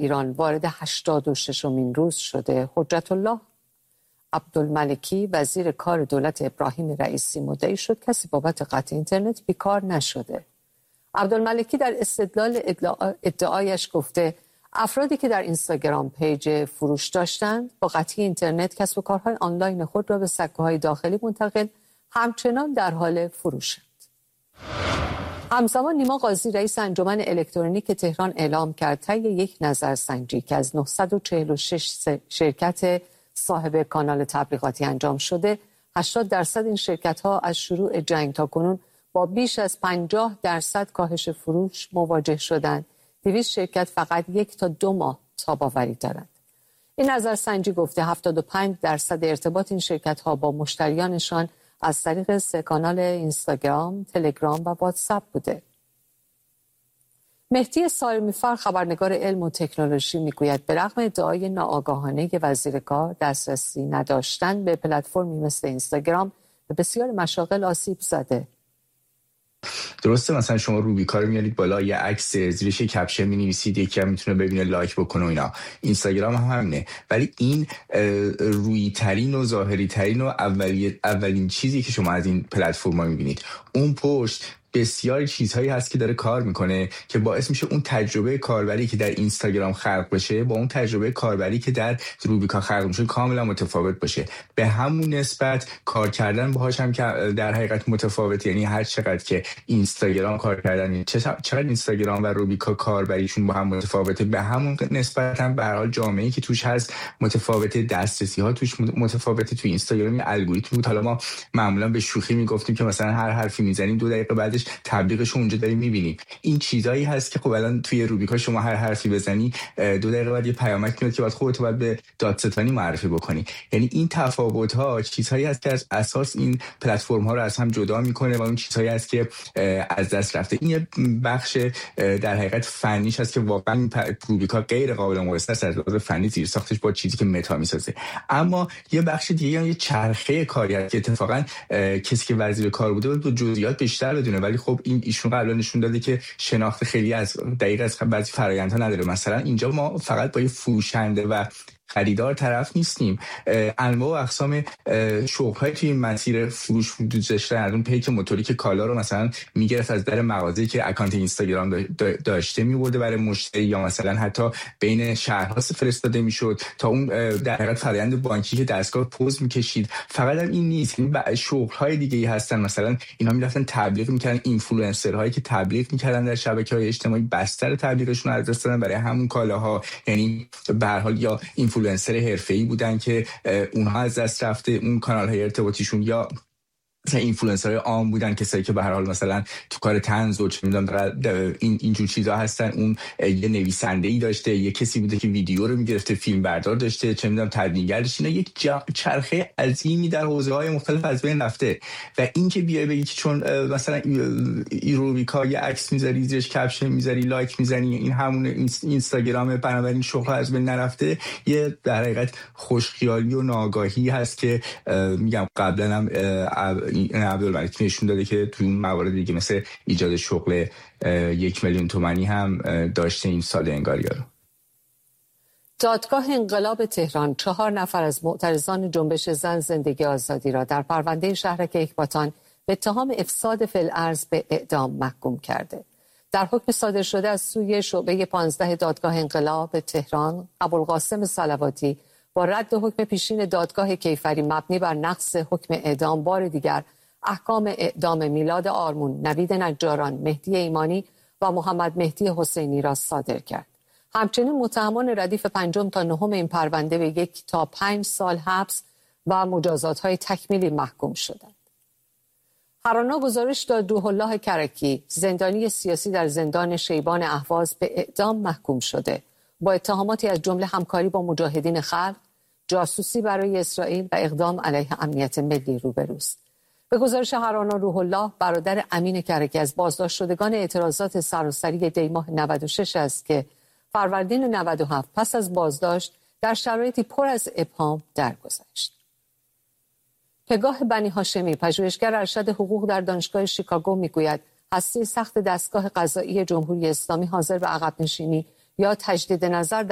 ایران وارد 86مین روز شده، حجت الله عبدالملکی وزیر کار دولت ابراهیم رئیسی مدعی شد کسی بابت قطع اینترنت بیکار نشده. عبدالملکی در استدلال ادعایش گفته افرادی که در اینستاگرام پیج فروش داشتند با قطعی اینترنت کسب و کارهای آنلاین خود را به سکه‌های داخلی منتقل همچنان در حال فروشند. همزمان نیما قاضی رئیس انجمن الکترونیک تهران اعلام کرد طی یک نظرسنجی که از 946 شرکت صاحب کانال تبلیغاتی انجام شده 80% این شرکت‌ها از شروع جنگ تا کنون با بیش از 50% کاهش فروش مواجه شدند. 200 شرکت فقط 1 تا 2 ماه تاب‌آوری دارند. این نظرسنجی گفته 75% ارتباط این شرکت‌ها با مشتریانشان از طریق 3 کانال اینستاگرام، تلگرام و واتساپ بوده. مهدی سارمی‌فر خبرنگار علم و تکنولوژی میگوید به رغم ادعای ناآگاهانه وزیر کار دسترسی نداشتن به پلتفرمی مثل اینستاگرام به بسیار مشاغل آسیب زده. درسته مثلا شما روبیکا رو میارید بالا، یه عکس زیرش یه کپشن می‌نویسید، یکی هم میتونه ببینه لایک بکنه و اینا. اینستاگرام هم همینه، ولی این روی ترین و ظاهری ترین و اولین چیزی که شما از این پلتفرم‌ها می‌بینید. اون پشت بسیاری چیزهایی هست که داره کار میکنه که باعث میشه اون تجربه کاربری که در اینستاگرام خلق بشه با اون تجربه کاربری که در روبیکا خلق میشه کاملا متفاوت باشه. به همون نسبت کار کردن باهاش هم که در حقیقت متفاوت، یعنی هر چقدر که اینستاگرام کار کردن چقدر اینستاگرام و روبیکا کاربریشون با هم متفاوته، به همون نسبت هم به هر حال جامعه‌ای که توش هست متفاوته، دسترسی‌ها توش متفاوته. تو اینستاگرام یه الگوریتم بود، حالا ما معمولا به شوخی میگفتیم که مثلا هر حرفی میزنیم 2 دقیقه بعدش تبلیغش اونجا داریم میبینیم. این چیزایی هست که خب الان توی روبیکا شما هر حرفی بزنی 2 دقیقه بعد یه پیامک میاد که بعد خودت باید به دادستانی معرفی بکنی. یعنی این تفاوت‌ها چیزهایی هست که از اساس این پلتفرم‌ها رو از هم جدا میکنه و اون چیزهایی هست که از دست رفته. این یه بخش در حقیقت فنیش هست که واقعا روبیکا غیر قابل مقایسه است از لحاظ فنی زیرساختش با چیزی که متا میسازه. اما یه بخش دیگه هم یه چرخه کاری هست که اتفاقا کسی که وزیر کار بوده بود جزئیات بیشتر بدونه، ولی خب ایشون قبلا نشون داده که شناخت خیلی از دقیق از بعضی فرآیندها نداره. مثلا اینجا ما فقط با یه فروشنده و خریدار طرف نیستیم، انواع و اقسام شغل‌های توی مسیر فروش دوست از اون پیک موتوری که کالا رو مثلا میگرفت از در مغازه‌ای که اکانت اینستاگرام داشته می‌برده برای مشتری، یا مثلا حتی بین شهرها فرستاده میشد تا اون در حقیقت فرآیند بانکی که دستگاه پوز می‌کشید. فقط هم این نیست، این شغل‌های دیگه‌ای هستن. مثلا اینا می‌رفتن تبلیغ می‌کردن، اینفلوئنسرهایی که تبلیغ می‌کردن در شبکه‌های اجتماعی بستر تبلیغشون رو از دست دادن برای همون کالاها. یعنی به هر حال یا اینفلوئنسر حرفه‌ای بودن که اونها از دست رفته اون کانال‌های ارتباطیشون، یا مثلا اینفلوئنسرهای عام بودن کسایی که به هر حال مثلا تو کار طنز و چه می‌دونم اینجور چیزا هستن. اون یه نویسنده‌ای داشته، یه کسی بوده که ویدیو رو می‌گرفته، فیلم بردار داشته، چه می‌دونم تدوینگرش. اینا یک چرخه عظیمی در حوزه‌های مختلف از بین رفته و این که بیای بگی که چون مثلا روبیکا یه عکس می‌ذاری زیرش کپشن می‌ذاری لایک می‌زنی این همون اینستاگرام بنابراین شغل از بین نرفته، یه در حقیقت خوشخیالی و ناآگاهی هست که میگم قبلا هم عبدالملکی نشون داده که تو اون موارد دیگه مثل ایجاد شغل 1 میلیون تومانی هم داشته این سال انگاریا رو. دادگاه انقلاب تهران 4 نفر از معترضان جنبش زن زندگی آزادی را در پرونده شهرک اکباتان به اتهام افساد فی الارض به اعدام محکوم کرده. در حکم صادر شده از سوی شعبه 15 دادگاه انقلاب تهران، ابوالقاسم صلواتی با رد حکم پیشین دادگاه کیفری مبنی بر نقض حکم اعدام بار دیگر احکام اعدام میلاد آرمون، نوید نجاران، مهدی ایمانی و محمد مهدی حسینی را صادر کرد. همچنین متهمان ردیف 5 تا 9 این پرونده به 1 تا 5 سال حبس و مجازات‌های تکمیلی محکوم شدند. هرانا گزارش داد روح الله کرکی، زندانی سیاسی در زندان شیبان اهواز، به اعدام محکوم شده. با اتهاماتی از جمله همکاری با مجاهدین خلق، جاسوسی برای اسرائیل و اقدام علیه امنیت ملی روبروست. به گزارش هرانا روح الله، برادر امین کرکی از بازداشت شدگان اعتراضات سراسری دیماه 96 است که فروردین 97 پس از بازداشت در شرایطی پر از ابهام درگذشت. پگاه بنی هاشمی، پژوهشگر ارشد حقوق در دانشگاه شیکاگو، میگوید هسته سخت دستگاه قضایی جمهوری اسلامی حاضر به عقب نشینی یا تجدید نظر